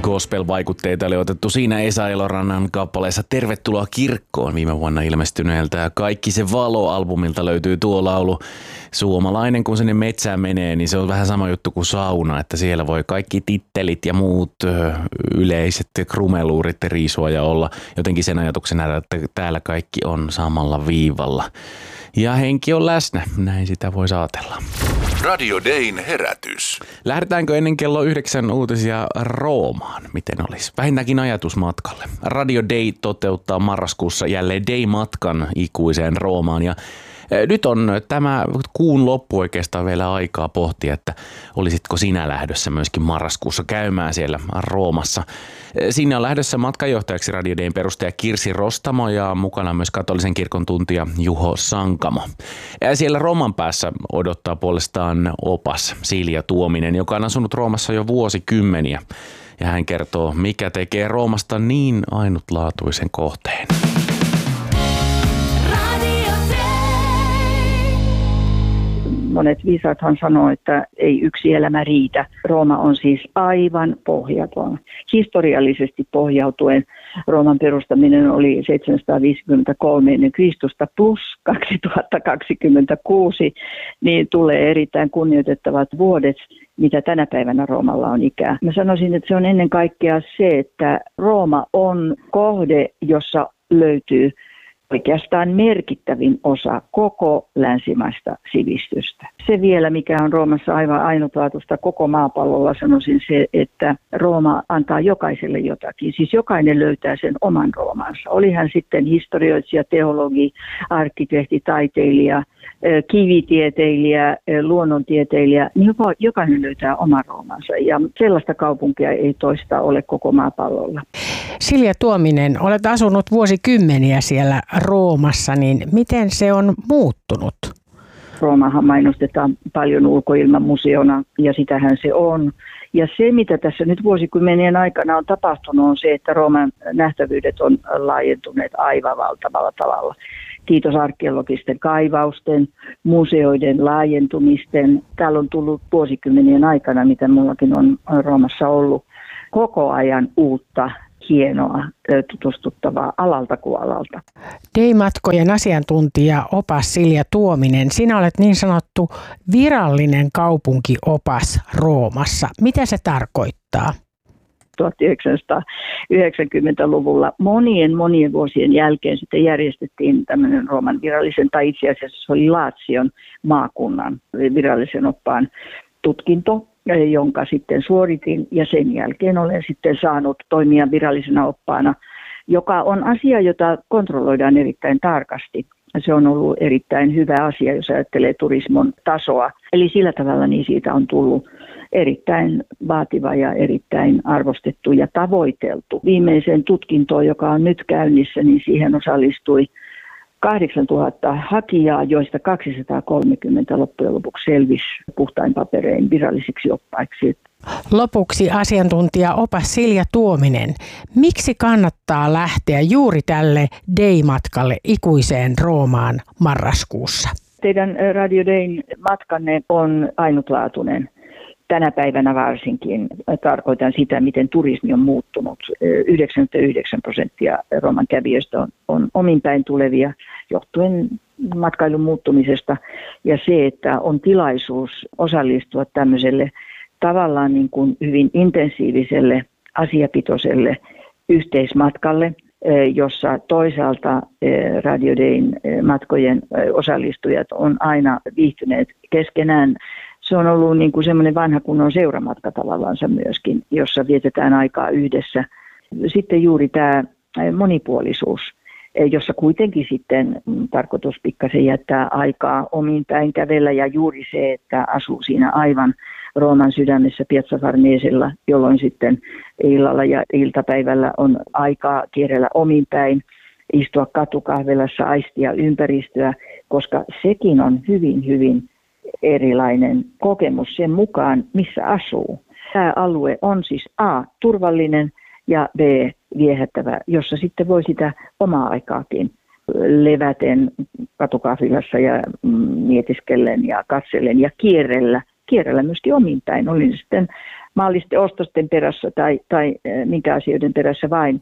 Gospel-vaikutteita oli otettu siinä Esa Elorannan kappaleessa Tervetuloa kirkkoon viime vuonna ilmestyneeltä Kaikki se valo-albumilta löytyy tuo laulu. Suomalainen, kun sinne metsään menee, niin se on vähän sama juttu kuin sauna, että siellä voi kaikki tittelit ja muut yleiset krumeluurit riisua ja olla jotenkin sen ajatuksena, että täällä kaikki on samalla viivalla. Ja henki on läsnä, näin sitä voi ajatella. Radio Dayn herätys. Lähdetäänkö ennen kello 9 uutisia Roomaan? Miten olisi? Vähintäänkin ajatusmatkalle. Radio Day toteuttaa marraskuussa jälleen Day-matkan ikuiseen Roomaan ja nyt on tämä kuun loppu oikeastaan vielä aikaa pohtia, että olisitko sinä lähdössä myöskin marraskuussa käymään siellä Roomassa. Sinne on lähdössä matkanjohtajaksi Radio Dayn perustaja Kirsi Rostamo ja mukana myös katolisen kirkon tuntija Juho Sankamo. Ja siellä Rooman päässä odottaa puolestaan opas Silja Tuominen, joka on asunut Roomassa jo vuosikymmeniä. Ja hän kertoo, mikä tekee Roomasta niin ainutlaatuisen kohteen. Monet viisaathan sanoo, että ei yksi elämä riitä. Rooma on siis aivan pohjaton. Historiallisesti pohjautuen Rooman perustaminen oli 753 ennen Kristusta plus 2026, niin tulee erittäin kunnioitettavat vuodet, mitä tänä päivänä Roomalla on ikää. Mä sanoisin, että se on ennen kaikkea se, että Rooma on kohde, jossa löytyy oikeastaan merkittävin osa koko länsimaista sivistystä. Se vielä, mikä on Roomassa aivan ainutlaatuista koko maapallolla, sanoisin se, että Rooma antaa jokaiselle jotakin. Siis jokainen löytää sen oman Roomansa. Oli hän sitten historioitsija, teologi, arkkitehti, taiteilija, kivitieteilijä, luonnontieteilijä, niin jokainen löytää oman Roomansa. Ja sellaista kaupunkia ei toista ole koko maapallolla. Silja Tuominen, olet asunut vuosikymmeniä siellä Roomassa, niin miten se on muuttunut? Roomahan mainostetaan paljon ulkoilmamuseona ja sitähän se on. Ja se, mitä tässä nyt vuosikymmenien aikana on tapahtunut, on se, että Rooman nähtävyydet on laajentuneet aivan valtavalla tavalla. Kiitos arkeologisten kaivausten, museoiden laajentumisten. Täällä on tullut vuosikymmenien aikana, mitä mullakin on Roomassa ollut, koko ajan uutta, hienoa, tutustuttavaa alalta kuin alalta. Day-matkojen asiantuntija opas Silja Tuominen, sinä olet niin sanottu virallinen kaupunkiopas Roomassa. Mitä se tarkoittaa? 1990-luvulla monien vuosien jälkeen sitten järjestettiin tämmöinen Rooman virallisen, tai itse asiassa se oli Lazion maakunnan virallisen oppaan tutkinto, jonka sitten suoritin, ja sen jälkeen olen sitten saanut toimia virallisena oppaana, joka on asia, jota kontrolloidaan erittäin tarkasti. Se on ollut erittäin hyvä asia, jos ajattelee turismon tasoa. Eli sillä tavalla niin siitä on tullut erittäin vaativa ja erittäin arvostettu ja tavoiteltu. Viimeiseen tutkintoon, joka on nyt käynnissä, niin siihen osallistui 8000 hakijaa, joista 230 loppujen lopuksi selvisi puhtain paperein virallisiksi oppaiksi. Lopuksi asiantuntija opas Silja Tuominen. Miksi kannattaa lähteä juuri tälle Day-matkalle ikuiseen Roomaan marraskuussa? Teidän Radio Dayn matkanne on ainutlaatuinen. Tänä päivänä varsinkin tarkoitan sitä, miten turismi on muuttunut. 99% Rooman kävijöistä on ominpäin tulevia johtuen matkailun muuttumisesta. Ja se, että on tilaisuus osallistua tämmöiselle tavallaan niin kuin hyvin intensiiviselle, asiapitoiselle yhteismatkalle, jossa toisaalta Radio Dayn matkojen osallistujat on aina viihtyneet keskenään. Se on ollut niin kuin semmoinen vanha kunnon seuramatka tavallaansa myöskin, jossa vietetään aikaa yhdessä. Sitten juuri tämä monipuolisuus, jossa kuitenkin sitten tarkoitus pikkasen jättää aikaa omin päin kävellä ja juuri se, että asuu siinä aivan Rooman sydämessä Piazza Farnesella, jolloin sitten illalla ja iltapäivällä on aikaa kierrellä omin päin, istua katukahvelassa, aistia ympäristöä, koska sekin on hyvin erilainen kokemus sen mukaan, missä asuu. Tämä alue on siis A, turvallinen ja B, viehättävä, jossa sitten voi sitä omaa aikaakin leväten katukahvilassa ja mietiskellen ja katsellen ja kierrellä kierrellä myöskin ominpäin. Olin se sitten maallisten ostosten perässä tai minkä asioiden perässä vain.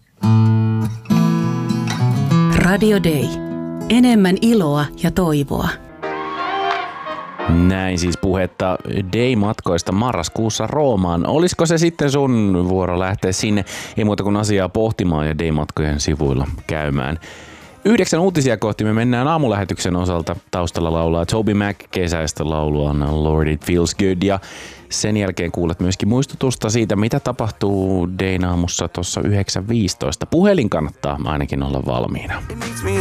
Radio Day. Enemmän iloa ja toivoa. Näin siis puhetta Day-matkoista marraskuussa Roomaan. Olisiko se sitten sun vuoro lähteä sinne? Ei muuta kuin asiaa pohtimaan ja Day-matkojen sivuilla käymään. 9 uutisia kohti me mennään aamulähetyksen osalta. Taustalla laulaa Toby Mac kesäistä lauluaan Lord It Feels Good. Ja sen jälkeen kuulet myöskin muistutusta siitä, mitä tapahtuu Dayn aamussa tuossa 9.15. Puhelin kannattaa ainakin olla valmiina.